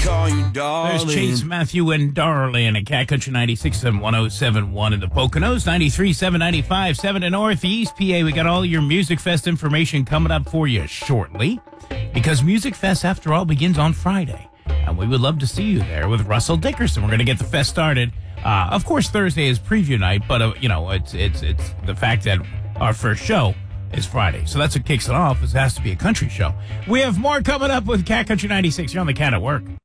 call you darling. There's Chase, Matthew, and Darlene at Cat Country 96 and 107.1 in the Poconos, 93.7, 95.7 in Northeast PA. We got all your Music Fest information coming up for you shortly, because Music Fest, after all, begins on Friday. And we would love to see you there with Russell Dickerson. We're going to get the fest started. Of course, Thursday is preview night, but, it's the fact that our first show is Friday. So that's what kicks it off. It has to be a country show. We have more coming up with Cat Country 96. You're on the Cat at Work.